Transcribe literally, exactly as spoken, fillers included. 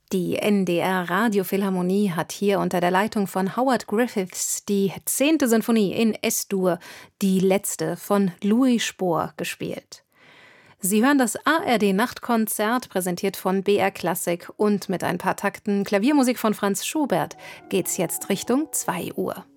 Die N D R Radiophilharmonie hat hier unter der Leitung von Howard Griffiths die zehnte Sinfonie in S-Dur, die letzte von Louis Spohr, gespielt. Sie hören das A R D-Nachtkonzert, präsentiert von B R Klassik, und mit ein paar Takten Klaviermusik von Franz Schubert geht's jetzt Richtung zwei Uhr.